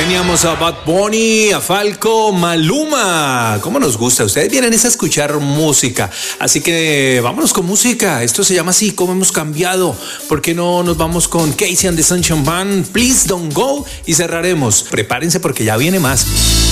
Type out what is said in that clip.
Teníamos a Bad Bunny, a Falco, Maluma. ¿Cómo nos gusta? Ustedes vienen a escuchar música. Así que vámonos con música. Esto se llama así, ¿cómo hemos cambiado? ¿Por qué no nos vamos con Casey and the Sunshine Band? Please Don't Go. Y cerraremos. Prepárense porque ya viene más.